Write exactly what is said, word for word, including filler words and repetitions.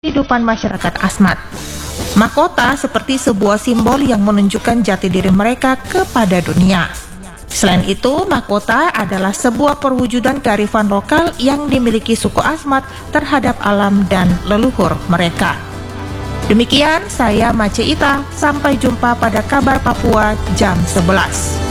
kehidupan masyarakat Asmat. Mahkota seperti sebuah simbol yang menunjukkan jati diri mereka kepada dunia. Selain itu, mahkota adalah sebuah perwujudan kearifan lokal yang dimiliki suku Asmat terhadap alam dan leluhur mereka. Demikian saya Mace Ita, sampai jumpa pada kabar Papua jam sebelas.